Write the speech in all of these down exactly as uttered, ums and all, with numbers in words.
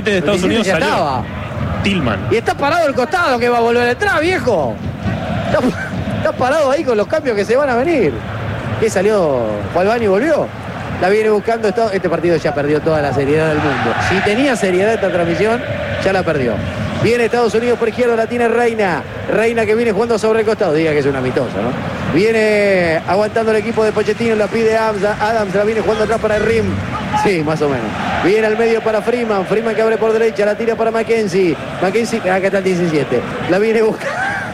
diecisiete de Estados Unidos ya salió estaba. Tillman. Y está parado el costado que va a volver detrás, viejo. Está, está parado ahí con los cambios que se van a venir. ¿Qué salió? ¿Fue al baño y volvió? La viene buscando. Esto, este partido ya perdió toda la seriedad del mundo. Si tenía seriedad esta transmisión, ya la perdió. Viene Estados Unidos por izquierda, la tiene Reina. Reina que viene jugando sobre el costado. Diga que es una amistosa, ¿no? Viene aguantando el equipo de Pochettino, la pide Adams. Adams la viene jugando atrás para el Rim. Sí, más o menos. Viene al medio para Freeman. Freeman que abre por derecha, la tira para Mackenzie. Mackenzie, acá está el diecisiete. La viene buscando.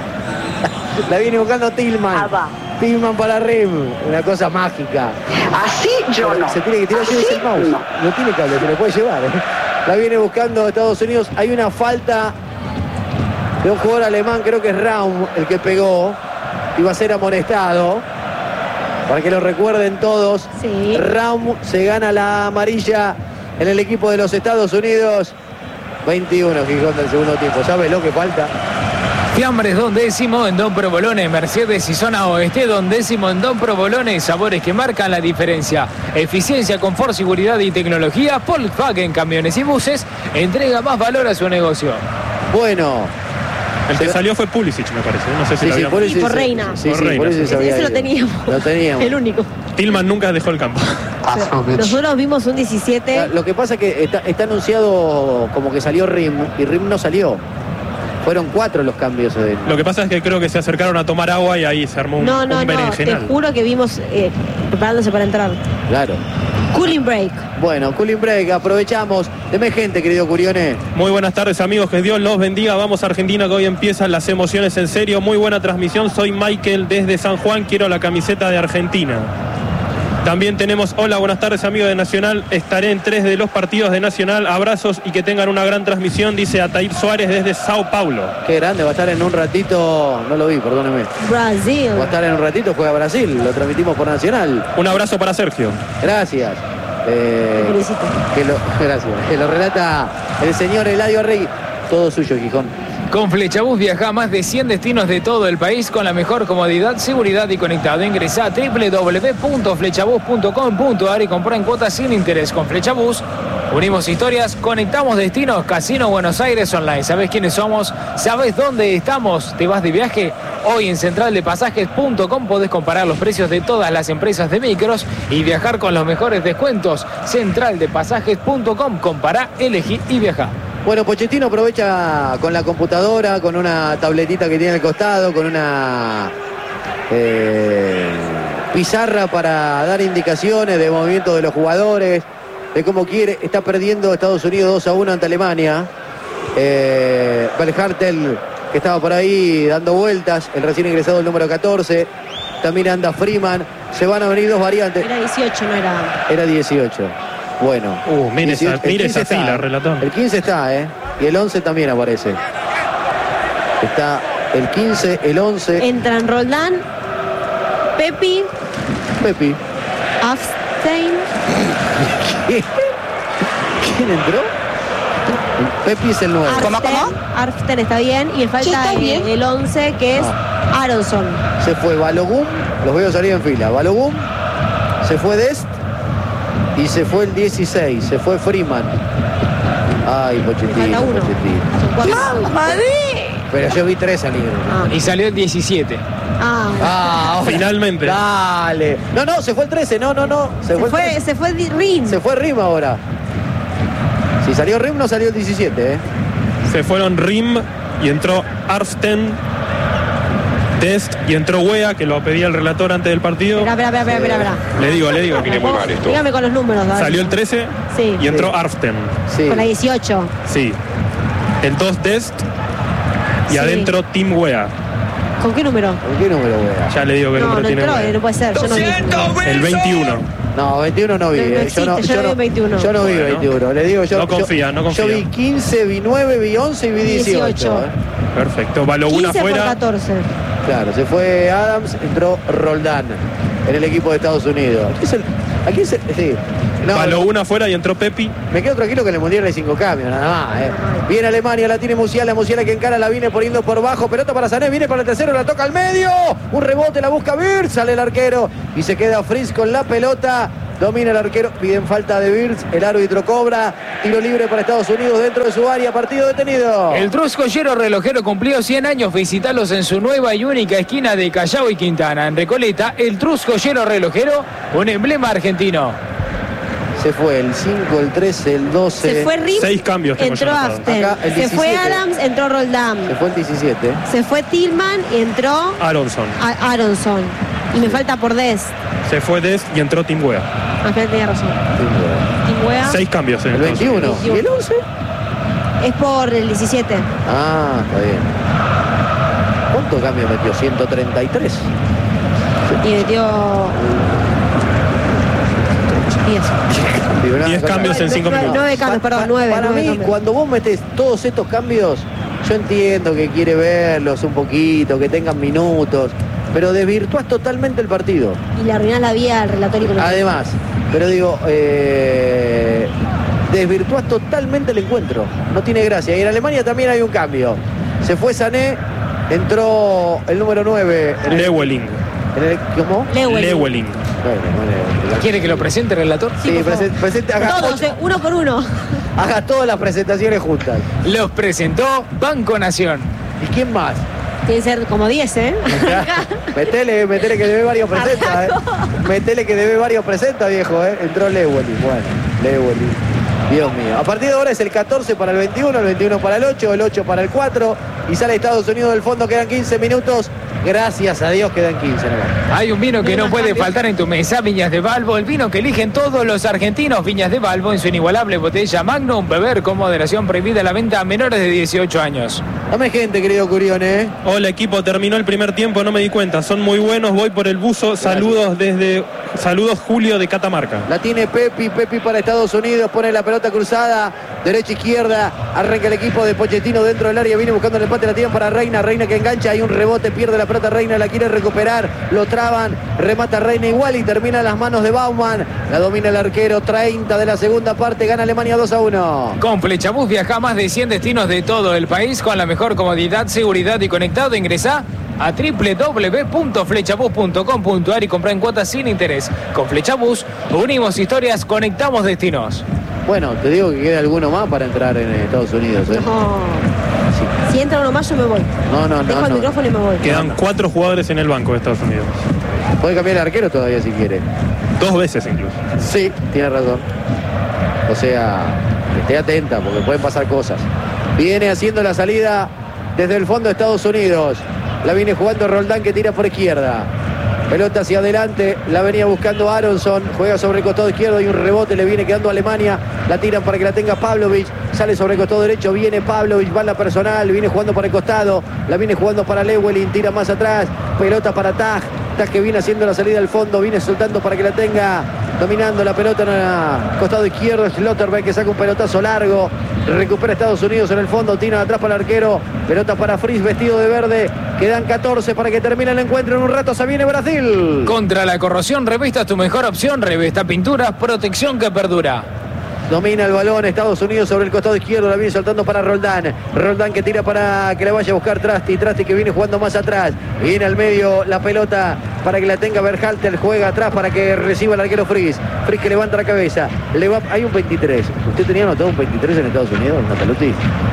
La viene buscando Tillman. Ah, va. Tillman para Rim. Una cosa mágica. Así yo no. Se tiene que tirar, Así el mouse. no. No tiene cable, se le puede llevar. ¿eh? La viene buscando Estados Unidos. Hay una falta de un jugador alemán, creo que es Raum el que pegó. Iba a ser amonestado. Para que lo recuerden todos. Sí. Raum se gana la amarilla en el equipo de los Estados Unidos. veintiuno Gijón del segundo tiempo. ¿Sabes lo que falta? Fiambres Don Décimo en Don Provolone, Mercedes y Zona Oeste. Don Décimo en Don Provolone, sabores que marcan la diferencia. Eficiencia, confort, seguridad y tecnología. Volkswagen Camiones y Buses entrega más valor a su negocio. Bueno. El que salió fue Pulisic, me parece. No sé si Sí, lo sí, habíamos- por Y eso por se- Reina. Sí, Por sí, Reina. por eso se Ese, había ese lo ido. teníamos. Lo teníamos. El único. Tillman nunca dejó el campo. Nosotros vimos un diecisiete. Lo que pasa es que está, está anunciado como que salió Rim y Rim no salió. Fueron cuatro los cambios de... Lo que pasa es que creo que se acercaron a tomar agua y ahí se armó un, No, no, un no. Te berenjenal. juro que vimos eh, preparándose para entrar. Claro. Cooling break. Bueno, cooling break, aprovechamos. Deme gente, querido Curione. Muy buenas tardes, amigos, que Dios los bendiga. Vamos a Argentina, que hoy empiezan las emociones en serio. Muy buena transmisión, soy Michael desde San Juan, quiero la camiseta de Argentina. También tenemos, hola, buenas tardes, amigos de Nacional, estaré en tres de los partidos de Nacional, abrazos y que tengan una gran transmisión, dice Atair Suárez desde Sao Paulo. Qué grande, va a estar en un ratito, no lo vi, perdóneme. Brasil. Va a estar en un ratito, juega Brasil, lo transmitimos por Nacional. Un abrazo para Sergio. Gracias. Eh, Felicito. que lo, gracias. Que lo relata el señor Eladio Arregui. Todo suyo, Gijón. Con Flechabús viaja a más de cien destinos de todo el país con la mejor comodidad, seguridad y conectado. Ingresa a doble u doble u doble u punto flechabús punto com punto a r y compra en cuotas sin interés. Con Flechabús unimos historias, conectamos destinos. Casino Buenos Aires Online. ¿Sabés quiénes somos? ¿Sabés dónde estamos? ¿Te vas de viaje? Hoy en central de pasajes punto com podés comparar los precios de todas las empresas de micros y viajar con los mejores descuentos. central de pasajes punto com. Compará, elegí y viajá. Bueno, Pochettino aprovecha con la computadora, con una tabletita que tiene al costado, con una eh, pizarra para dar indicaciones de movimiento de los jugadores, de cómo quiere. Está perdiendo Estados Unidos dos a uno ante Alemania. Eh, Valhartel, que estaba por ahí dando vueltas, el recién ingresado el número catorce. También anda Freeman. Se van a venir dos variantes. Era dieciocho, no era. Era dieciocho. Bueno. Uh, mire esa, dieciocho, el mire quince esa está, fila, relator. El quince está, ¿eh? Y el once también aparece. Está el quince, el once. Entran Roldán, Pepi, Pepi. Afstein. ¿Quién entró? Pepi es el nueve. ¿Cómo, cómo? Arften está bien. Y el Sí, falta está el, bien. el once, que es Ah. Aronson. Se fue Balogun. Los veo salir en fila. Balogun. Se fue Dest. Y se fue el dieciséis. Se fue Freeman. Ay, Le Pochettino, falta uno. Pochettino. Son cuatro. Pero yo vi tres salir. Ah. Y salió el diecisiete. Ah. Ah, Finalmente. Dale. No, no, se fue el trece. No, no, no. Se, Se fue, el fue, trece. se fue Di- Rin. Se fue Rim ahora. Si salió Rim, no salió el diecisiete, ¿eh? Se fueron Rim y entró Arften, Dest y entró Wea, que lo pedía el relator antes del partido. Espera, espera, espera, espera, espera. Le digo, le digo. Dígame con los números. dale. Salió el trece Sí. y entró Sí. Arften. Sí. Con la dieciocho. Sí. Entró Dest y Sí. adentro Team Wea. ¿Con qué número? ¿Con qué número, wea? Ya le digo que No, número no tiene entró, Wea. eh, no puede ser. Yo no vi. El veintiuno. No, veintiuno no vi. No, no eh. existe, yo no, yo no vi veintiuno. Yo no vi Bueno. veintiuno. Le digo, yo No confía, yo- no confía. Yo vi quince, vi nueve, vi once y vi dieciocho. dieciocho. ¿eh? Perfecto. Baloguna quince por afuera. catorce. Claro, se fue Adams, entró Roldán en el equipo de Estados Unidos. ¿A quién se, a quién se- sí. No, Baloguna afuera y entró Pepi. me quedo tranquilo que en el Mundial hay cinco cambios, nada más. ¿eh? Viene Alemania, la tiene Musiala, Musiala que encara, la viene poniendo por bajo, pelota para Sané, viene para el tercero, la toca al medio, un rebote, la busca Vir, sale el arquero y se queda Fritz con la pelota. Domina el arquero. Piden falta de Birds. El árbitro cobra. Tiro libre para Estados Unidos dentro de su área. Partido detenido. El Truscollero Relojero cumplió cien años. Visitalos en su nueva y única esquina de Callao y Quintana. En Recoleta, el Truscollero Relojero, un emblema argentino. Se fue el cinco, el trece, el doce. Se fue Rips, Seis cambios tengo entró yo anotados. After. Acá, el Se fue diecisiete. Adams, entró Roldán. Se fue el diecisiete. Se fue Tillman y entró Aronson. a- Aronson. Y me falta por Dest. Se fue Des y entró Timbuea. Ángel tenía razón. Timbuea Seis cambios en El Estados Unidos. veintiuno. ¿Y el once? es por el diecisiete. Ah, está bien. ¿Cuánto cambio metió? ciento treinta y tres. Y metió diez. Diez cambios en cinco minutos. Nueve cambios, Pa- perdón, pa- nueve. Para nueve mí, cambios. cuando vos metés todos estos cambios, yo entiendo que quiere verlos un poquito, que tengan minutos, pero desvirtuás totalmente el partido. Y le arruinás la vía al relator y con el- Además, pero digo, eh, desvirtuás totalmente el encuentro. No tiene gracia. Y en Alemania también hay un cambio. Se fue Sané, entró el número nueve. En el, Lewelling. en el- ¿Cómo? Lewelling. Lewelling. Bueno, bueno, ¿Quiere que lo presente, relator? Sí, por favor. presente, presente, haga, Todos, eh, uno por uno. haga todas las presentaciones juntas. Los presentó Banco Nación. ¿Y quién más? Tiene que ser como diez, ¿eh? metele, metele que debe varios presenta, ¿eh? Metele que debe varios presenta, viejo, ¿eh? Entró Lewelling. Bueno, Lewelling. Dios mío. A partir de ahora es el catorce para el veintiuno, el veintiuno para el ocho, el ocho para el cuatro. Y sale Estados Unidos del fondo, quedan quince minutos. Gracias a Dios quedan quince nomás. Hay un vino que ¿Tiene no más puede cambios? faltar en tu mesa, Viñas de Balbo, el vino que eligen todos los argentinos. Viñas de Balbo en su inigualable botella Magnum, beber con moderación, prohibida la venta a menores de dieciocho años. Dame gente, querido Curione, ¿eh? Hola equipo, terminó el primer tiempo, no me di cuenta. Son muy buenos, voy por el buzo. Saludos desde. Saludos Julio de Catamarca. La tiene Pepi, Pepi para Estados Unidos, pone la pelota cruzada, derecha, izquierda, arranca el equipo de Pochettino dentro del área, viene buscando el empate, la tiran para Reina, Reina que engancha, hay un rebote, pierde la pelota Reina, la quiere recuperar, lo traban, remata Reina igual y termina en las manos de Bauman, la domina el arquero, treinta de la segunda parte, gana Alemania dos a uno. Con Flechabús viaja a más de cien destinos de todo el país con la mejor comodidad, seguridad y conectado. Ingresá a doble u doble u doble u punto flechabús punto com punto a r y comprá en cuotas sin interés. Con Flechabús unimos historias, conectamos destinos. Bueno, te digo que queda alguno más para entrar en Estados Unidos, ¿eh? No. Sí. Si entra uno más, yo me voy. No, no, Dejo no, el no. micrófono y me voy. Quedan cuatro jugadores en el banco de Estados Unidos. Puede cambiar el arquero todavía si quiere. Dos veces incluso. Sí, tiene razón. O sea, esté atenta porque pueden pasar cosas. Viene haciendo la salida desde el fondo de Estados Unidos. La viene jugando Roldán que tira por izquierda. Pelota hacia adelante, la venía buscando Aronson, juega sobre el costado izquierdo y un rebote le viene quedando a Alemania. La tiran para que la tenga Pavlovich, sale sobre el costado derecho, viene Pavlovich, va en la personal, viene jugando para el costado, la viene jugando para Lewelling, tira más atrás, pelota para Taj. Taj que viene haciendo la salida al fondo, viene soltando para que la tenga, dominando la pelota en el costado izquierdo, Schlotterbeck que saca un pelotazo largo, recupera Estados Unidos en el fondo, tira atrás para el arquero, pelota para Fries vestido de verde, quedan catorce para que termine el encuentro, en un rato se viene Brasil. Contra la corrosión, Revista es tu mejor opción. Revista Pinturas, protección que perdura. Domina el balón Estados Unidos sobre el costado izquierdo, la viene soltando para Roldán. Roldán que tira para que la vaya a buscar Trasti. Trasti que viene jugando más atrás. Viene al medio la pelota para que la tenga Berhalter. Juega atrás para que reciba el arquero Fries. Fries que levanta la cabeza. Le va, hay un veintitrés. ¿Usted tenía anotado un veintitrés en Estados Unidos, Nataluti?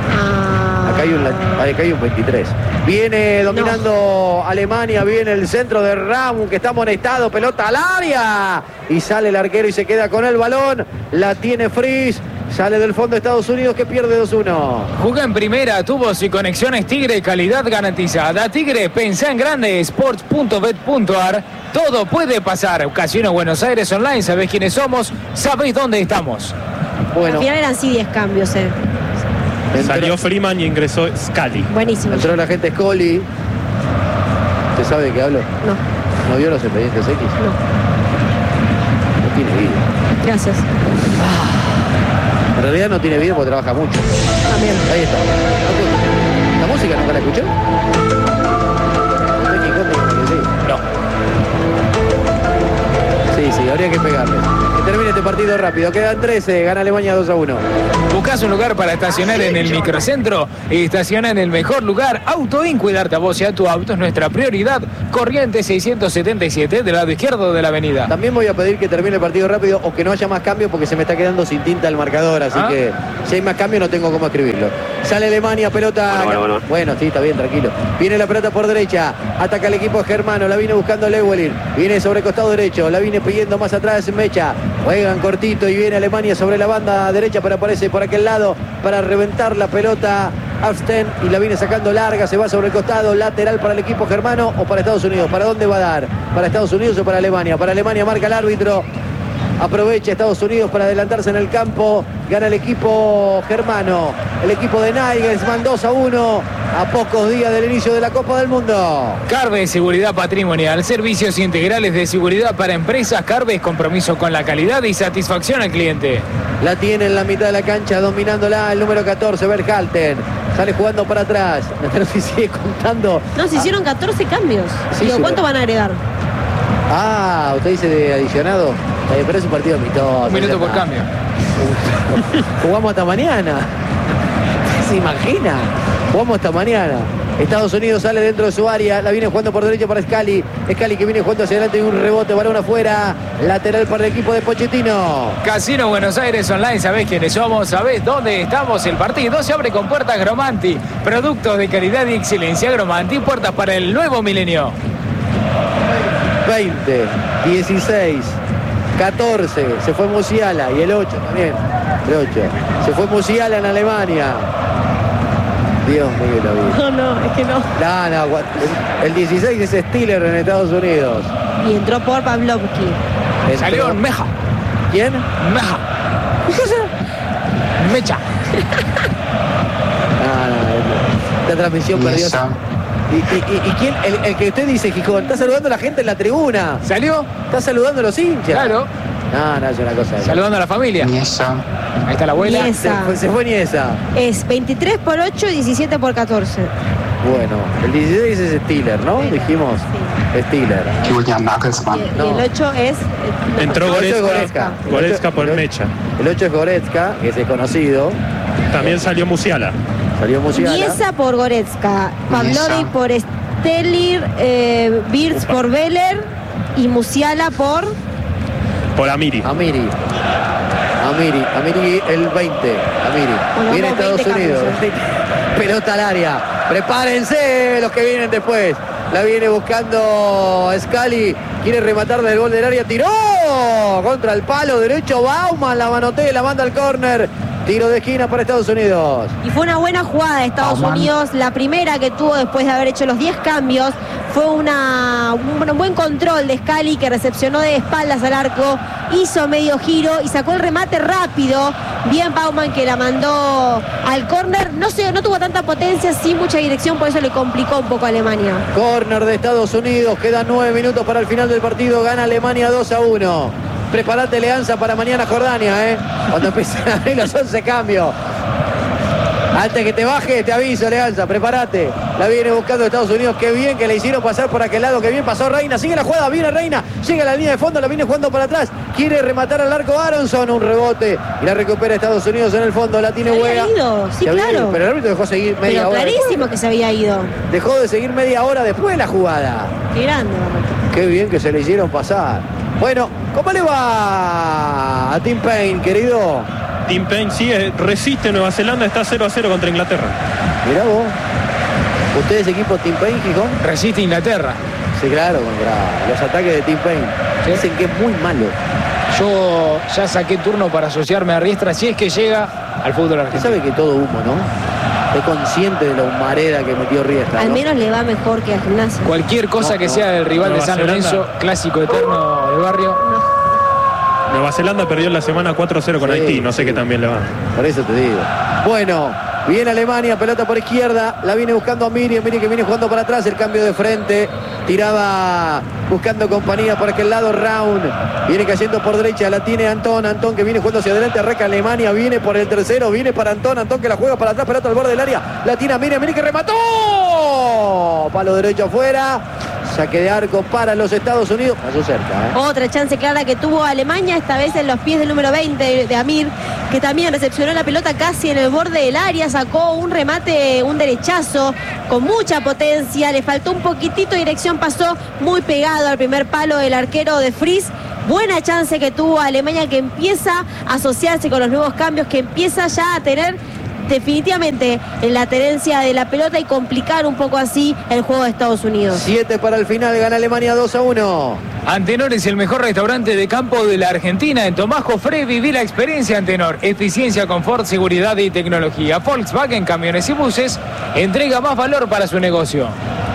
Ah. Acá hay, un, acá hay un veintitrés. Viene dominando Alemania, viene el centro de Ramu que está amonestado, pelota al área. Y sale el arquero y se queda con el balón. La tiene Fries. Sale del fondo de Estados Unidos que pierde dos uno. Juega en primera, tubos y conexiones Tigre, calidad garantizada. Tigre, pensá en grande, sports punto bet punto a r. Todo puede pasar. Casino Buenos Aires Online, sabés quiénes somos, sabés dónde estamos. Bueno, Al final eran sí diez cambios, eh. entró, Salió Freeman y ingresó Scali. Buenísimo. entró la gente Scully. ¿Usted sabe de qué hablo? No, ¿No vio los expedientes X? no. No tiene vida. Gracias. En realidad no tiene vida porque trabaja mucho. También. Ahí está. ¿La música nunca la escuchó? No sé quién canta y quién sí. No. Sí, sí, habría que pegarle. Que termine este partido rápido. Quedan trece, gana Alemania dos a uno. ¿Buscas un lugar para estacionar en el microcentro? Estaciona en el mejor lugar. Autoin, cuidarte a vos y a tu auto es nuestra prioridad. Corrientes seiscientos setenta y siete, del lado izquierdo de la avenida. También voy a pedir que termine el partido rápido o que no haya más cambios porque se me está quedando sin tinta el marcador. Así ¿Ah? que si hay más cambios no tengo cómo escribirlo. Sale Alemania, pelota. Bueno, bueno, bueno. Bueno, sí, está bien, tranquilo. Viene la pelota por derecha. Ataca el equipo germano. La viene buscando Lewelin. Viene sobre costado derecho. La viene pidiendo más atrás Mecha. Juegan cortito y viene Alemania sobre la banda derecha, pero aparece por aquel lado para reventar la pelota Afsten y la viene sacando larga, se va sobre el costado, lateral para el equipo germano o para Estados Unidos. ¿Para dónde va a dar? ¿Para Estados Unidos o para Alemania? Para Alemania marca el árbitro. Aprovecha Estados Unidos para adelantarse en el campo. Gana el equipo germano. El equipo de Nagelsmann dos a uno. A pocos días del inicio de la Copa del Mundo. Carves Seguridad Patrimonial. Servicios integrales de seguridad para empresas. Carves, compromiso con la calidad y satisfacción al cliente. La tiene en la mitad de la cancha, dominándola el número catorce, Berhalten. Sale jugando para atrás. No se sigue contando. No, se hicieron catorce cambios. Sí, Digo, sí. ¿cuánto van a agregar? Ah, usted dice de adicionado. Eh, pero es un partido amistoso. Un minuto ya por está. cambio. Jugamos hasta mañana. ¿Se imagina? Jugamos hasta mañana. Estados Unidos sale dentro de su área. La viene jugando por derecha para Scali. Scali que viene jugando hacia adelante y un rebote, balón afuera. Lateral para el equipo de Pochettino. Casino Buenos Aires Online, ¿sabés quiénes somos? ¿Sabés dónde estamos? El partido se abre con puertas Gromanti. Productos de calidad y excelencia Gromanti. Puertas para el nuevo milenio. veinte, dieciséis, catorce. Se fue Musiala y el ocho también. El ocho. Se fue Musiala en Alemania. Dios mío, la vida. No, no, es que no. No, no, gua- el dieciséis es Stiller en Estados Unidos. Y entró por Pavlovsky. Entró- Salió Meja. ¿Quién? Meja. Mecha. No, no, esta transmisión perdió. ¿Y, y, y- y quién? El, el que usted dice, Gijón, está saludando a la gente en la tribuna. ¿Salió? Está saludando a los hinchas. Claro. No, no, es una cosa. de- Saludando a la familia. Ahí está la abuela. Yes. Se fue, se fue Niesa. Es veintitrés por ocho, diecisiete por catorce. Bueno, el dieciséis es Stiller, ¿no? Dijimos. Stiller. Julian Nagelsmann. Y No. el ocho es... Entró El ocho es Goretzka. El Goretzka ocho- por el- Mecha. El ocho es Goretzka, que es desconocido. También salió Musiala. Salió Musiala. Niesa por Goretzka, Pavlovic por Stelir, eh, Birz Upa. por Veller y Musiala por... Por Amiri. Amiri. Amiri. Amiri el veinte. Amiri. Bueno, Viene vamos, Estados veinte Unidos. cambios, Pelota al área. Prepárense los que vienen después. La viene buscando Scali. Quiere rematarle el gol del área. Tiró contra el palo derecho. Bauman la manotea, la manda al córner. Tiro de esquina para Estados Unidos. Y fue una buena jugada de Estados Bauman. Unidos, la primera que tuvo después de haber hecho los diez cambios. Fue una, un, un buen control de Scali que recepcionó de espaldas al arco, hizo medio giro y sacó el remate rápido. Bien Bauman que la mandó al córner. No sé, no tuvo tanta potencia, sí mucha dirección, por eso le complicó un poco a Alemania. Córner de Estados Unidos. Quedan nueve minutos para el final del partido. Gana Alemania dos a uno. Preparate, Leanza, para mañana Jordania, ¿eh? Cuando empiecen a abrir los once cambios. Antes que te baje, te aviso, Leanza, prepárate. La viene buscando Estados Unidos. Qué bien que le hicieron pasar por aquel lado. Qué bien pasó Reina. Sigue la jugada, viene Reina. Llega a la línea de fondo, la viene jugando para atrás. Quiere rematar al arco Aronson. Un rebote. Y la recupera Estados Unidos en el fondo. La tiene Se había Huega. ido, sí, Se había claro. ido, pero el árbitro dejó seguir media Pero hora. clarísimo después. que se había ido. Dejó de seguir media hora después de la jugada. Qué grande, Barreto. Qué bien que se le hicieron pasar. Bueno, ¿cómo le va a Tim Payne, querido? Tim Payne sigue, resiste Nueva Zelanda, está cero a cero contra Inglaterra. Mirá vos. ¿Usted es equipo Tim Payne, Gijón? Resiste Inglaterra. Sí, claro, contra los ataques de Tim Payne. Sí. Dicen que es muy malo. Yo ya saqué turno para asociarme a Riestra si es que llega al fútbol Usted argentino. sabe que todo humo, ¿no? Es consciente de la humareda que metió Riestra, Al ¿no? menos le va mejor que a Gimnasia. Cualquier cosa No, que no. sea del rival de Nueva San Zelanda. Lorenzo, clásico eterno del barrio. Nueva Zelanda perdió en la semana cuatro a cero con Sí, Haití, no sé sí. qué también le va. Por eso te digo. Bueno, viene Alemania, pelota por izquierda, la viene buscando a Miri, Miri que viene jugando para atrás, el cambio de frente, tiraba buscando compañía por aquel lado, Raun, viene cayendo por derecha, la tiene Antón, Antón que viene jugando hacia adelante, arranca Alemania, viene por el tercero, viene para Antón, Antón que la juega para atrás, pelota al borde del área, la tira Miri, Miri que remató, palo derecho afuera, Saque de arco para los Estados Unidos. Pasó cerca, ¿eh? Otra chance clara que tuvo Alemania, esta vez en los pies del número veinte de, de Amir, que también recepcionó la pelota casi en el borde del área, sacó un remate, un derechazo con mucha potencia, le faltó un poquitito de dirección, pasó muy pegado al primer palo del arquero de Fries. Buena chance que tuvo Alemania, que empieza a asociarse con los nuevos cambios, que empieza ya a tener definitivamente en la tenencia de la pelota y complicar un poco así el juego de Estados Unidos. siete para el final, gana Alemania dos a uno. Antenor es el mejor restaurante de campo de la Argentina. En Tomás Jofré viví la experiencia Antenor. Eficiencia, confort, seguridad y tecnología. Volkswagen, camiones y buses, entrega más valor para su negocio.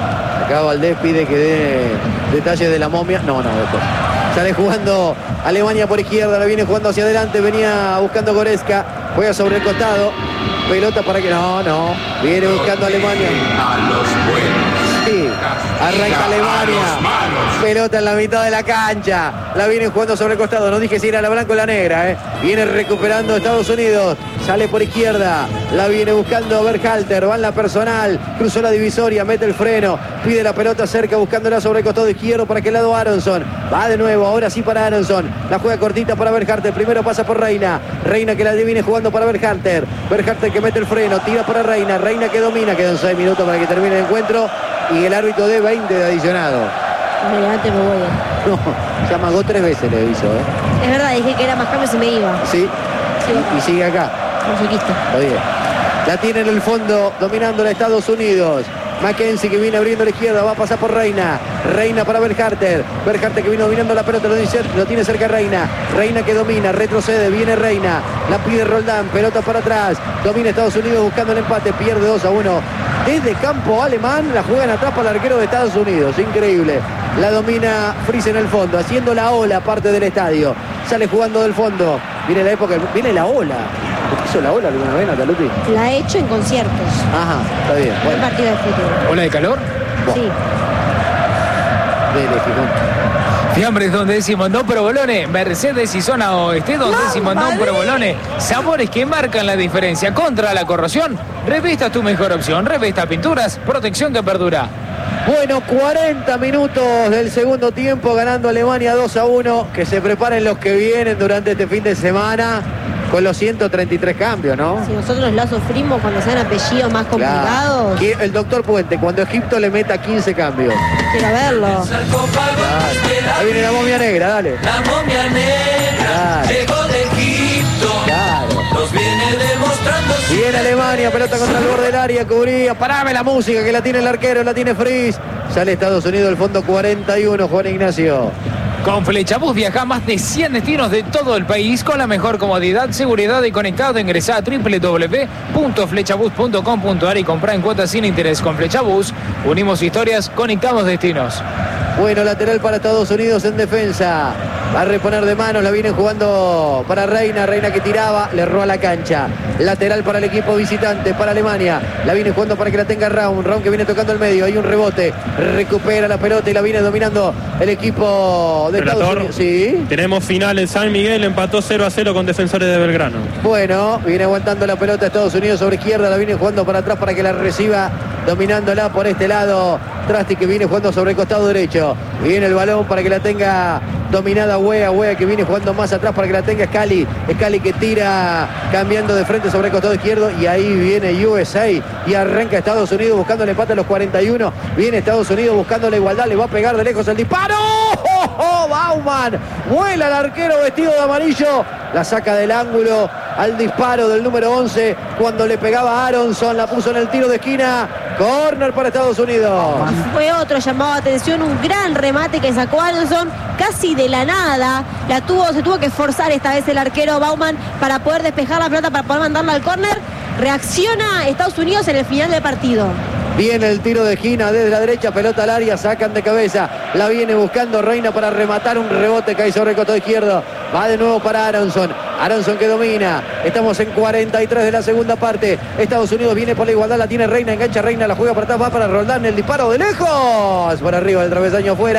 Acá Valdés pide que dé detalles de la momia. No, no, después. Sale jugando Alemania por izquierda, la viene jugando hacia adelante, venía buscando Goretzka, juega sobre el costado, pelota para que no, no, viene buscando Alemania. A los buenos. Sí, arranca Alemania, pelota en la mitad de la cancha, la viene jugando sobre el costado, no dije si era la blanca o la negra, ¿eh? Viene recuperando Estados Unidos, sale por izquierda, la viene buscando Berhalter, va en la personal, cruzó la divisoria, mete el freno, pide la pelota cerca, buscándola sobre el costado izquierdo para que el lado Aronson, va de nuevo, ahora sí para Aronson, la juega cortita para Berhalter, primero pasa por Reina, Reina que la viene jugando para Berhalter, Berhalter que mete el freno, tira para Reina, Reina que domina, quedan seis minutos para que termine el encuentro y el árbitro de veinte de adicionado. Mediante me voy. No, se amagó tres veces, le aviso, ¿eh? Es verdad, dije que era más cambios y me iba. Sí, Sí, y, y sigue acá. musiquista. Oye, la tiene en el fondo, dominando a Estados Unidos. Mackenzie que viene abriendo a la izquierda, va a pasar por Reina. Reina para Berhalter. Berhalter que viene dominando la pelota, lo, dice, lo tiene cerca Reina. Reina que domina, retrocede, viene Reina. La pide Roldán, pelota para atrás. Domina Estados Unidos buscando el empate, pierde dos a uno. Desde campo alemán, la juegan atrás para el arquero de Estados Unidos. Increíble. La domina Fries en el fondo, haciendo la ola parte del estadio. Sale jugando del fondo. Viene la época, viene la ola. ¿Hizo la ola alguna vez, Nataluti? La he hecho en conciertos. Ajá, está bien. Un Bueno, partido de fútbol. ¿Ola de calor? Sí. dele, Gijón. Fiambres Don Décimo Don Provolone, Mercedes y zona oeste Don Décimo Don Provolone. Sabores que marcan la diferencia contra la corrosión. Revista tu mejor opción. Revista Pinturas, protección que perdura. Bueno, cuarenta minutos del segundo tiempo, ganando Alemania dos a uno. Que se preparen los que vienen durante este fin de semana con los ciento treinta y tres cambios, ¿no? Si nosotros la sufrimos cuando sean apellidos más complicados, Claro. El doctor Puente, cuando Egipto le meta quince cambios. quiero verlo. Ahí viene la momia negra, dale. La momia negra Claro. llegó de Egipto. Claro. Nos viene demostrando su Viene Alemania, pelota contra el borde del área, cubría. Parame la música que la tiene el arquero, la tiene Fries. Sale Estados Unidos, el fondo cuarenta y uno, Juan Ignacio. Con Flechabús viaja a más de cien destinos de todo el país con la mejor comodidad, seguridad y conectado. Ingresá a doble u doble u doble u punto flechabús punto com punto a r y comprá en cuotas sin interés. Con Flechabús unimos historias, conectamos destinos. Bueno, lateral para Estados Unidos en defensa. Va a reponer de manos, la vienen jugando para Reina. Reina que tiraba, le erró a la cancha. Lateral para el equipo visitante, para Alemania. La viene jugando para que la tenga Raum. Raum que viene tocando el medio, hay un rebote. Recupera la pelota y la viene dominando el equipo de Estados Relator, Unidos. Sí. tenemos final en San Miguel, empató cero a cero con Defensores de Belgrano. Bueno, viene aguantando la pelota Estados Unidos sobre izquierda, la viene jugando para atrás para que la reciba, dominándola por este lado. Trasti que viene jugando sobre el costado derecho. Viene el balón para que la tenga dominada Wea, Wea que viene jugando más atrás para que la tenga Scali. Scali que tira cambiando de frente sobre el costado izquierdo y ahí viene U S A y arranca Estados Unidos buscando el empate a los cuarenta y uno. Viene Estados Unidos buscando la igualdad, le va a pegar de lejos el disparo. ¡Oh, oh, Bauman! Vuela el arquero vestido de amarillo, la saca del ángulo al disparo del número once cuando le pegaba a Aronson, la puso en el tiro de esquina. Corner para Estados Unidos. Fue otro llamado de atención, un gran remate que sacó Aronson casi de la nada. La tuvo, se tuvo que esforzar esta vez el arquero Bauman para poder despejar la pelota, para poder mandarla al córner. Reacciona Estados Unidos en el final del partido. Viene el tiro de esquina desde la derecha, pelota al área, sacan de cabeza. La viene buscando Reina para rematar, un rebote cae sobre el costado izquierdo. Va de nuevo para Aronson. Aronson que domina. Estamos en cuarenta y tres de la segunda parte. Estados Unidos viene por la igualdad, la tiene Reina, engancha Reina, la juega para atrás, va para Roldán, el disparo de lejos. Por arriba del travesaño fuera.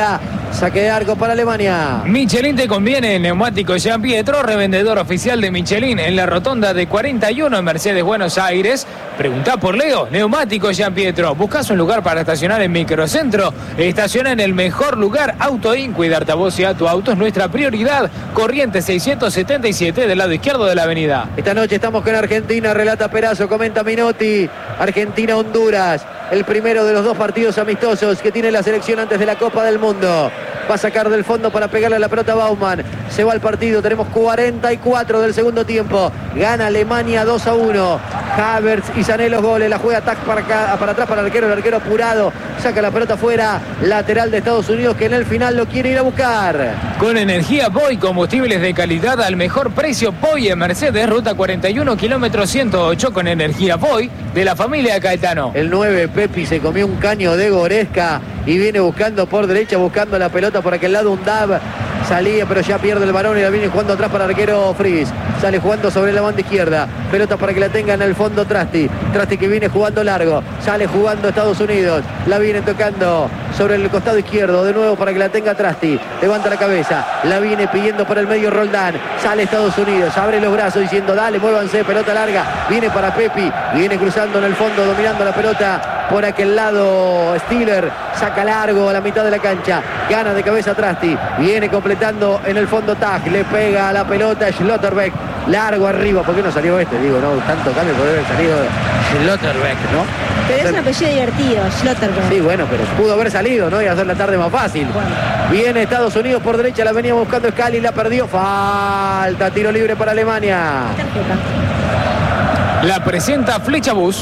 Saque de arco para Alemania. Michelin te conviene, neumático Jean Pietro, revendedor oficial de Michelin en la rotonda de cuarenta y uno en Mercedes, Buenos Aires. Preguntá por Leo, neumático Jean Pietro. ¿Buscas un lugar para estacionar en Microcentro? Estaciona en el mejor lugar, Autoin. Cuidarte a vos y a tu auto es nuestra prioridad. Corrientes seiscientos setenta y siete del lado izquierdo de la avenida. Esta noche estamos con Argentina, relata Perazo, comenta Minotti. Argentina-Honduras, el primero de los dos partidos amistosos que tiene la selección antes de la Copa del Mundo. Va a sacar del fondo para pegarle a la pelota a Baumann. Se va al partido, tenemos cuarenta y cuatro del segundo tiempo. Gana Alemania dos a uno. Havertz y Sané los goles, la juega tac para, acá, para atrás para el arquero, el arquero apurado. Saca la pelota fuera, lateral de Estados Unidos que en el final lo quiere ir a buscar. Con energía Boy, combustibles de calidad al mejor precio. Boy en Mercedes, ruta cuarenta y uno, kilómetro ciento ocho, con energía Boy de la familia Caetano. El nueve, Pepi, se comió un caño de Goresca y viene buscando por derecha, buscando la pelota por aquel lado. Un Dab salía, pero ya pierde el balón y la viene jugando atrás para el arquero Fries. Sale jugando sobre la banda izquierda. Pelota para que la tenga en el fondo Trasti. Trasti que viene jugando largo. Sale jugando Estados Unidos. La viene tocando sobre el costado izquierdo. De nuevo para que la tenga Trasti. Levanta la cabeza. La viene pidiendo para el medio Roldán. Sale Estados Unidos. Abre los brazos diciendo dale, muévanse. Pelota larga. Viene para Pepi. Viene cruzando en el fondo, dominando la pelota por aquel lado. Stiller saca largo a la mitad de la cancha. Gana de cabeza Trasti. Viene completando en el fondo Tag. Le pega a la pelota Schlotterbeck. Largo arriba. ¿Por qué no salió este? Digo, no, tanto cambio por haber salido Schlotterbeck, ¿no? Pero es un apellido divertido, Schlotterbeck. Sí, bueno, pero pudo haber salido, ¿no? Y hacer la tarde más fácil. Bueno. Viene Estados Unidos por derecha, la venía buscando Scali, la perdió. Falta, tiro libre para Alemania. Tarjeta. La presenta Flechabús.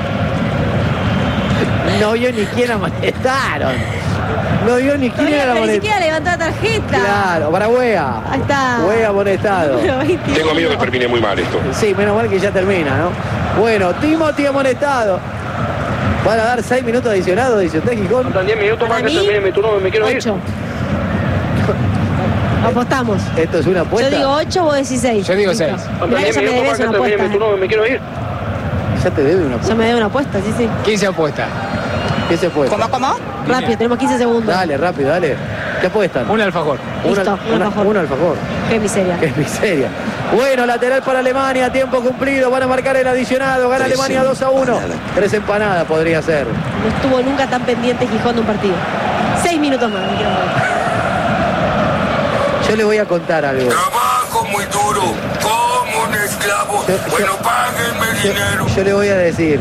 No vio ni quién amonestaron. No vio ni quién era la Ni moneda. siquiera levantó la tarjeta. Claro, para Wea. Ahí está. Wea amonestado. Número veinte. Tengo miedo que termine muy mal esto. Sí, menos mal que ya termina, ¿no? Bueno, Timothy amonestado. Van a dar seis minutos adicionados, dice usted, Gijón. Faltan diez minutos Para para que mí, termine mi turno, me quiero ir. Ocho. Apostamos. Esto es una Yo apuesta. digo ocho, vos decís seis. Yo digo Listo. seis. Faltan Mirá que diez ya me minutos debes para una que termine mi apuesta. turno, me quiero ir. Ya te debe una Ya apuesta. me debe una apuesta, sí, sí. ¿Quién se apuesta? ¿Qué se puede? Rápido, tenemos quince segundos. Dale, rápido, dale. ¿Qué apuestan? Un alfajor. Listo, un una, alfajor. un alfajor. Qué miseria. Qué miseria. Bueno, lateral para Alemania, tiempo cumplido. Van a marcar el adicionado. Gana Tres Alemania dos a uno. Tres empanadas podría ser. No estuvo nunca tan pendiente Gijón de un partido. Seis minutos más, me quiero morir. Yo le voy a contar algo. Trabajo muy duro, como un esclavo. Yo- yo- Bueno, páguenme Yo, dinero. yo le voy a decir.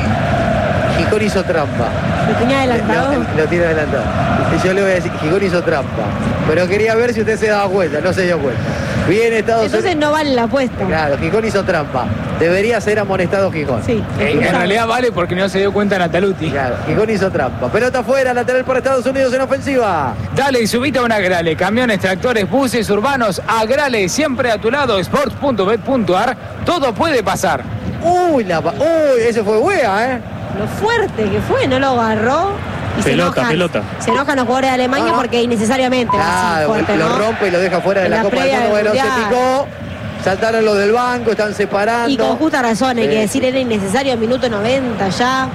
Gijón hizo trampa. ¿Lo tenía adelantado? Lo, lo tiene adelantado. Y yo le voy a decir, Gijón hizo trampa. Pero quería ver si usted se daba cuenta. No se dio cuenta. Viene Estados Entonces Unidos. no vale la apuesta. Claro, Gijón hizo trampa. Debería ser amonestado Gijón. Sí. En, en realidad vale porque no se dio cuenta Nataluti. Claro, Gijón hizo trampa. Pelota afuera, lateral para Estados Unidos en ofensiva. Dale y subite a un Agrale. Camiones, tractores, buses urbanos. Agrale, siempre a tu lado. sports punto bet punto ar. Todo puede pasar. Uy, la, pa- uy, ese fue Wea, ¿eh? Lo fuerte que fue, no lo agarró. Y se Pelota, enojan, pelota. Se enojan los jugadores de Alemania Ah. porque innecesariamente. así, Claro, fuerte, lo ¿no? rompe y lo deja fuera de En la, la Copa del previa Mundo. del Bueno, se Mundial. picó. Saltaron los del banco, están separando. Y con justa razón, hay Sí. que decir, era innecesario, minuto noventa ya,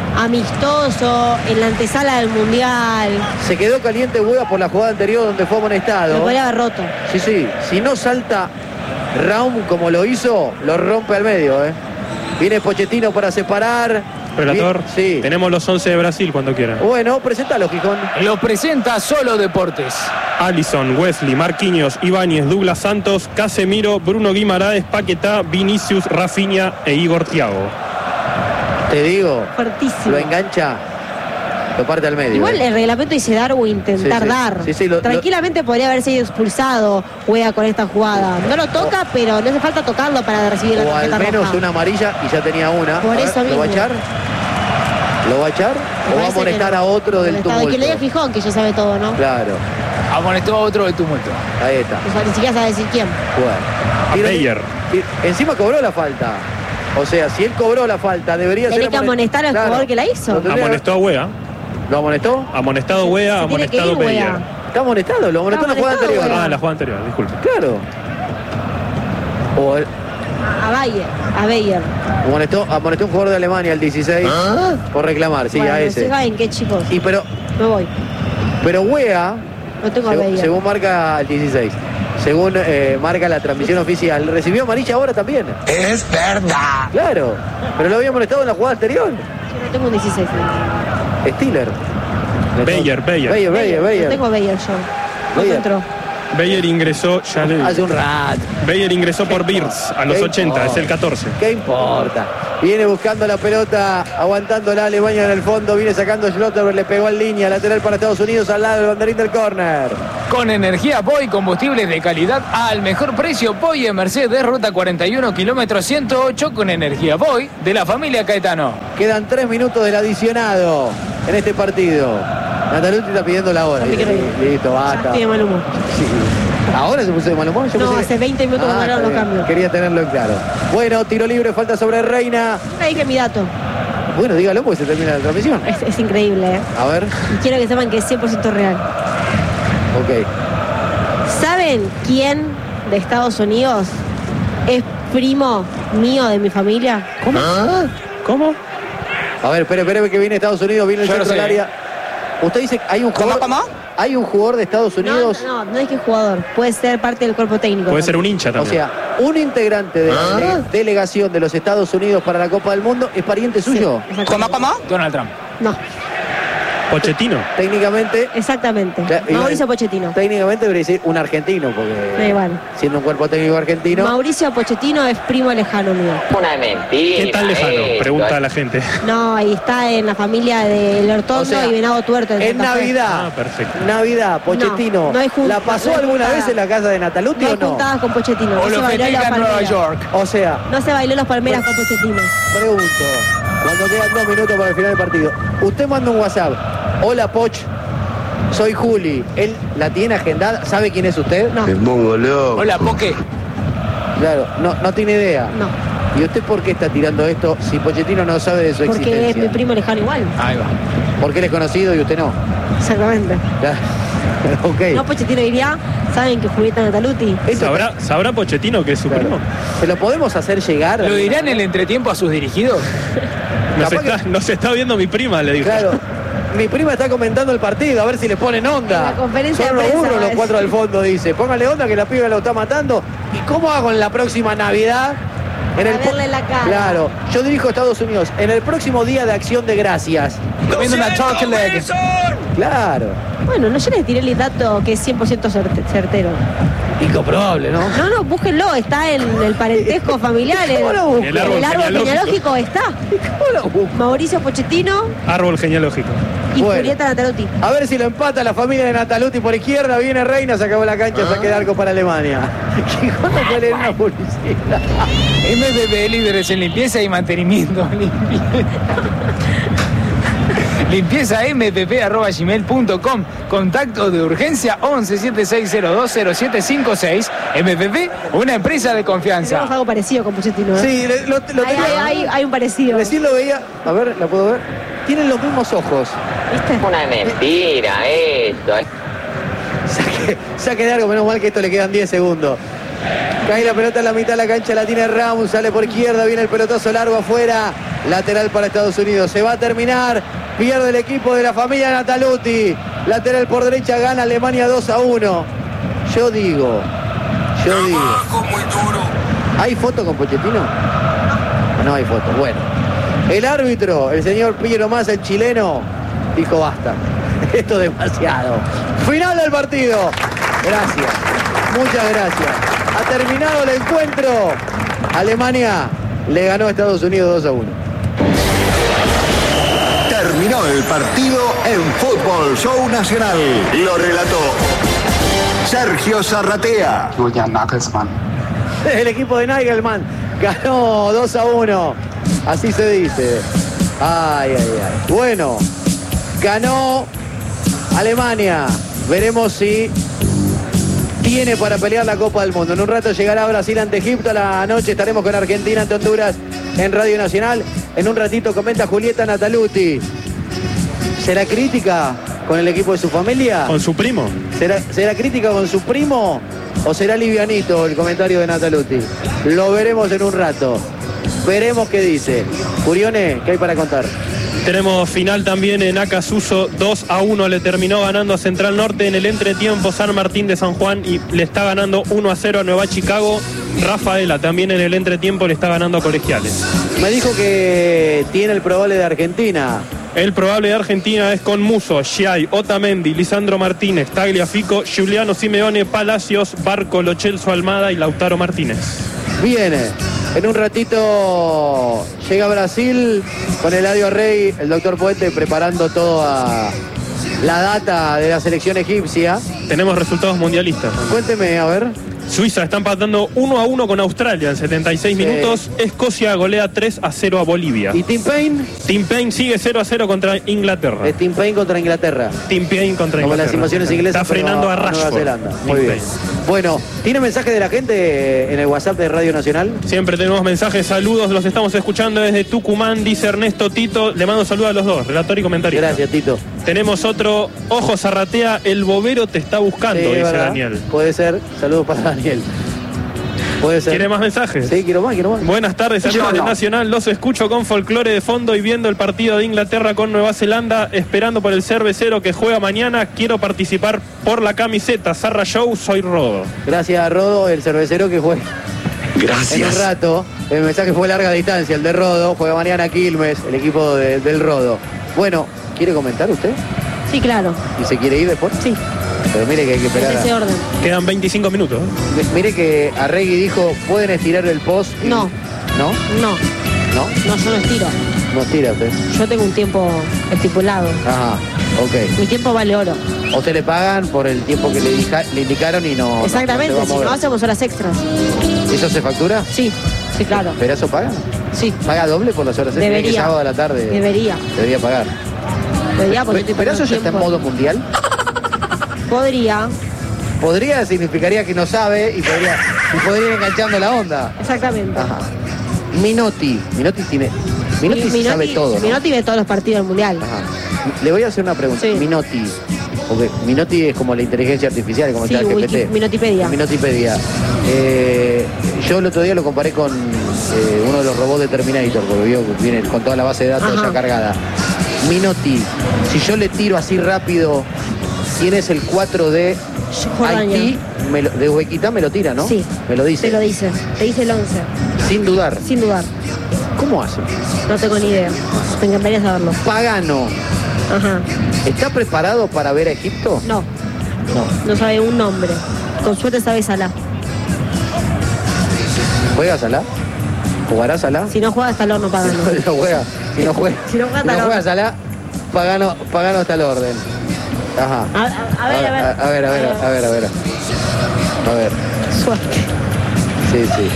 amistoso, en la antesala del Mundial, Se quedó caliente Wea por la jugada anterior donde fue amonestado. lo podría haber roto. Sí, sí. Si no salta Raum como lo hizo, lo rompe al medio, ¿eh? Viene Pochettino para separar. Relator, Bien, sí. tenemos los once de Brasil cuando quiera. Bueno, presentalo, Gijón. Lo presenta Solo Deportes. Alisson, Wesley, Marquinhos, Ibáñez, Douglas Santos, Casemiro, Bruno Guimaraes, Paquetá, Vinicius, Rafinha e Igor Thiago. Te digo, Fuertísimo. lo engancha, lo parte al medio. Igual ¿eh? el reglamento dice dar o intentar Sí, sí. dar. Sí, sí, lo- Tranquilamente podría haber sido expulsado Wea con esta jugada. No lo toca, pero no hace falta tocarlo para recibir la O al tarjeta menos roja. una amarilla y ya tenía una. Por A ver, eso ¿lo va a mismo. echar? ¿Lo va a echar? Me ¿O va a parece que amonestar no. a otro del Amonestado. Que le diga tumulto? Gijón, que ya sabe todo, ¿no? Claro, Amonestó a otro del tumulto. ahí está. O sea, ni siquiera sabe decir quién. Bueno. A Tiro- Beyer. y- Encima cobró la falta. O sea, si él cobró la falta, debería Tiene ser que amonestar al jugador que la hizo. Lo tendría- Amonestó a Wea. ¿Lo amonestó? Amonestado Wea, Se tiene que amonestado ir, Beyer. Wea. Está amonestado, lo amonestó en la jugada amonestado, anterior. Wea. Ah, la jugada anterior, disculpe. Claro. O el- A, a Bayer. A Bayer. amonestó, amonestó un jugador de Alemania, el dieciséis, por reclamar, sí, Bueno, a se ese. saben qué, chicos. Y pero, Me voy. pero Wea No tengo a según, Beyer. según marca el dieciséis. Según eh, marca la transmisión oficial. Recibió amarilla ahora también. Es verdad. Claro. Pero lo había molestado en la jugada anterior. Yo no tengo un dieciséis. Stiller. Beyer, Beyer. Beyer, Beyer, Beyer. No tengo a Beyer yo. No Beyer. entró. Beyer ingresó, ya le digo. Hace un rato. Beyer ingresó por Birds a los ¿Qué ochenta, importa? es el catorce. ¿Qué importa? Viene buscando la pelota, aguantando la Alemania en el fondo, viene sacando Schlotterberg, le pegó en línea, lateral para Estados Unidos al lado del banderín del córner. Con energía Boy, combustibles de calidad al mejor precio. Boy en Mercedes, ruta cuarenta y uno, kilómetro ciento ocho, con energía Boy de la familia Caetano. Quedan tres minutos del adicionado en este partido. Nataluti está pidiendo la hora. No me quiero ir. Listo, Ya basta. estoy de mal humor. Sí. ¿Ahora se puso de mal humor? Yo No, pensé que- hace veinte minutos que Ah, mandaron está los bien. cambios. Quería tenerlo en claro. Bueno, tiro libre, falta sobre Reina. No dije mi dato. Bueno, dígalo porque se termina la transmisión. Es, es increíble, ¿eh? A ver, Y quiero que sepan que es cien por ciento real. ok. ¿Saben quién de Estados Unidos es primo mío de mi familia? ¿Cómo? ¿Cómo? A ver, espere, espere que viene Estados Unidos, viene el Yo lo centro del sé. área. Usted dice que hay un jugador. Hay un jugador de Estados No, Unidos. no, no, no es que es jugador. Puede ser parte del cuerpo técnico. Puede ser también. un hincha O también. sea, un integrante de la dele- delegación de los Estados Unidos para la Copa del Mundo es pariente suyo. Exactamente. Donald Trump. No, Pochettino. Técnicamente, exactamente. Claro, Mauricio igual- Pochettino. técnicamente debería decir un argentino, porque Da igual. siendo un cuerpo técnico argentino. Mauricio Pochettino es primo lejano mío. Una mentira. ¿Qué tal lejano? esto. Pregunta la gente. No, ahí está en la familia de Lortondo O sea, y Venado Tuerto. En Santa Fe. Navidad, Ah, perfecto. Navidad, Pochettino, No, no hay jun- ¿la pasó no hay alguna juntada. vez en la casa de Nataluti No o hay no? juntadas con Pochettino. No O se lo bailó festeja las en Nueva palmeras. York. O sea, No se bailó las palmeras con Pochettino. pregunto, cuando quedan dos minutos para el final del partido, usted manda un WhatsApp. Hola, Poch, soy Juli. Él la tiene agendada. ¿Sabe quién es usted? No, pongo loco. Hola, Poque. Claro, no, no tiene idea. no. ¿Y usted por qué está tirando esto si Pochettino no sabe de su Porque es existencia? mi primo lejano igual. Ahí va. Porque él es conocido y usted no. Exactamente. Claro. Ok. No, Pochettino diría, ¿saben que Julieta Nataluti? Esto- ¿Sabrá, ¿Sabrá Pochettino que es su claro. primo? ¿Se lo podemos hacer llegar? ¿Lo dirán en el entretiempo a sus dirigidos? Nos Capaz está, nos está viendo mi prima, le dijo. Claro. Mi prima está comentando el partido, a ver si le ponen onda. En la conferencia Son de unos prensa burros va a los decir. cuatro del fondo, dice. Póngale onda que la piba lo está matando. ¿Y cómo hago en la próxima Navidad? En A el po- verle la cara. Claro, yo dirijo a Estados Unidos. En el próximo día de acción de gracias. Comiendo una turkey leg. Claro. Bueno, no, yo les tiré el dato que es cien por ciento certe- certero. Incomprobable, ¿no? No, no, búsquenlo, está en el parentesco familiar. En ¿Cómo lo busco? El árbol el árbol genealógico. genealógico está. ¿Cómo lo busco? Mauricio Pochettino Árbol genealógico. y Bueno. Julieta Nataluti. A ver si lo empata la familia de Nataluti por izquierda. Viene Reina, se acabó la cancha, saque de arco para Alemania. ¿Cuándo fue leer una publicidad? M B B, líderes en limpieza y mantenimiento. Limpieza m p p arroba gmail punto com. Contacto de urgencia once siete seis cero dos cero siete cinco seis. M P P, una empresa de Tenemos confianza. algo parecido con Pochettino. ¿eh? Sí, le- lo, lo hay, tenía- hay- hay- hay un parecido. Recién lo veía. A ver, ¿la puedo ver? Tienen los mismos ojos. ¿Viste? Una mentira esto. Saque, saque de algo, menos mal que esto le quedan diez segundos. Cae la pelota en la mitad de la cancha, la tiene Ramos, sale por izquierda, viene el pelotazo largo afuera. Lateral para Estados Unidos. Se va a terminar. Pierde el equipo de la familia Nataluti. Lateral por derecha, gana Alemania dos a uno. Yo digo, yo digo. Trabajo muy duro. ¿Hay foto con Pochettino? No hay foto. Bueno. El árbitro, el señor Piero Massa, el chileno, dijo basta. Esto es demasiado. Final del partido. Gracias. Muchas gracias. Ha terminado el encuentro. Alemania le ganó a Estados Unidos dos a uno. Terminó el partido en Fútbol Show Nacional. Lo relató Sergio Zarratea. Julian Nagelsmann. El equipo de Nagelman ganó dos a uno. Así se dice. Ay, ay, ay. Bueno, ganó Alemania. Veremos si tiene para pelear la Copa del Mundo. En un rato llegará Brasil ante Egipto. A la noche estaremos con Argentina ante Honduras en Radio Nacional. En un ratito comenta Julieta Nataluti. ¿Será crítica con el equipo de su familia? Con su primo. ¿Será, ¿Será crítica con su primo o será livianito el comentario de Nataluti? Lo veremos en un rato. Veremos qué dice. Curione, ¿qué hay para contar? Tenemos final también en Acasuso, dos a uno le terminó ganando a Central Norte en el entretiempo San Martín de San Juan y le está ganando uno a cero a Nueva Chicago. Rafaela también en el entretiempo le está ganando a Colegiales. Me dijo que tiene el probable de Argentina. El probable de Argentina es con Muso, Giai, Otamendi, Lisandro Martínez, Tagliafico, Giuliano Simeone, Palacios, Barco, Lo Celso Almada y Lautaro Martínez. Viene. En un ratito llega Brasil con Eladio Rey, el doctor Puente preparando toda la data de la selección egipcia. Tenemos resultados mundialistas. Cuénteme, a ver. Suiza está empatando uno a uno con Australia en setenta y seis Sí. minutos. Escocia golea tres a cero a Bolivia. ¿Y Tim Payne? Tim Payne sigue cero a cero contra Inglaterra. Es Tim Payne contra Inglaterra. Tim Payne contra Como Inglaterra. las invasiones inglesas. Está frenando pero a Nueva Rashford. Zelanda. Tim Muy bien. Payne. Bueno, ¿tiene mensaje de la gente en el WhatsApp de Radio Nacional? Siempre tenemos mensajes, saludos, los estamos escuchando desde Tucumán, dice Ernesto Tito. Le mando saludos a los dos, relator y comentario. Gracias, Tito. Tenemos otro, Ojo Zarratea, el bobero te está buscando, Sí, dice ¿verdad? Daniel. Puede ser. Saludos para Daniel. Puede ser. ¿Quiere más mensajes? Sí, quiero más, quiero más. Buenas tardes, amigos de Nacional. Los escucho con folclore de fondo y viendo el partido de Inglaterra con Nueva Zelanda, esperando por el cervecero que juega mañana. Quiero participar por la camiseta. Zarra Show, soy Rodo. Gracias a Rodo, el cervecero que juega en un Gracias. rato. El mensaje fue larga distancia, el de Rodo. Juega mañana Quilmes, el equipo de- del Rodo. Bueno, ¿quiere comentar usted? Sí, claro. ¿Y se quiere ir después? Sí, Pero mire que hay que en esperar. ese a- orden. Quedan veinticinco minutos. ¿eh? Mire que Arregui dijo, pueden estirar el post. y- No. ¿No? No, ¿No? no, yo no estiro. No tira usted. Yo tengo un tiempo estipulado. Ajá, ok. Mi tiempo vale oro. A usted le pagan por el tiempo que le, dija- le indicaron y no. no- Exactamente, no se si va a no mover. hacemos horas extras. ¿Eso se factura? Sí, sí, claro. ¿Pero eso paga? Sí, ¿Paga doble por las horas extras? Debería. Que sábado a la tarde. debería. Debería pagar. Debería porque estoy ¿Pero eso perdiendo ya está en tiempo. modo mundial? Podría, Podría significaría que no sabe y podría, y podría ir enganchando la onda. exactamente. Ajá. Minotti. Minotti tiene. Minotti, Mi- sí sabe todo, ¿no? Minotti ve todos los partidos del mundial. Ajá. Le voy a hacer una pregunta. Sí. Minotti. Porque Minotti es como la inteligencia artificial, como Sí, el Wiki- G P T. Minotipedia. Minotipedia. Eh, yo el otro día lo comparé con eh, uno de los robots de Terminator, porque vio que viene con toda la base de datos Ajá. ya cargada. Minotti, si yo le tiro así rápido, ¿quién es el cuatro de Jordania. Haití? Me lo- de Uzbekistán me lo tira, ¿no? Sí. Me lo dice. Te lo dice. Te dice el once. Sin dudar. Sin dudar. ¿Cómo hace? No tengo ni idea. Me encantaría saberlo. Pagano, Ajá. ¿está preparado para ver a Egipto? No, No. no sabe un nombre. Con suerte sabe Salah. ¿Juega Salah? ¿Jugará Salah? Si no juega hasta el horno Si pagano. no, no juega, si no juega, Si no juega, si no está juega loco. Salah, Pagano, Pagano está al orden. Ajá. A, a- a ver, a ver. A, a ver, a ver, a ver, a ver. A ver, Suerte. sí, sí.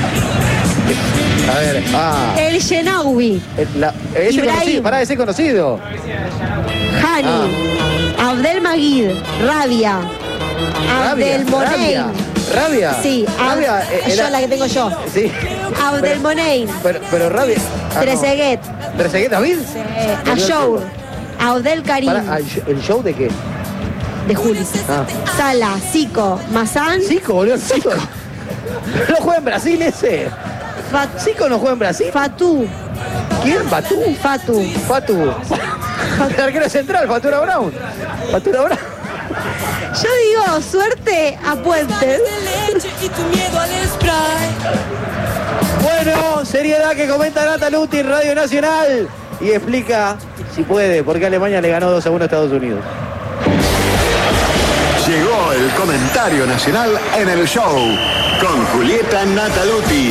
A ver, ah. El Shenawi, el- la- ese Ibrahim. conocido, pará, ese conocido. Hani, Abdel Magid, Rabia, Abdel Rabia. Monein. Rabia. Sí, Ab- Rabia. eh, yo era- la que tengo yo. Sí. Abdel Pero- Monein, Pero, pero Rabia. ah, no. Trezeguet, ¿Trezeguet David? eh, Ayour, Abdel Karim, Pará, ¿al sh- ¿el show de qué? de Juli, Ah. Sala, Zico, Mazán, Zico, boludo. Zico. ¿No juega en Brasil ese? Fat- ¿Zico no juega en Brasil? Fatú, ¿Quién? ¿Batú? Fatu. Fatu. El arquero central, Fatura Brown. Fatura Brown. Yo digo, suerte a Puentes. Bueno, seriedad que comenta Nata Luti en Radio Nacional y explica, si puede, por qué Alemania le ganó dos a uno a Estados Unidos. Llegó el comentario nacional en el show con Julieta Nataluti.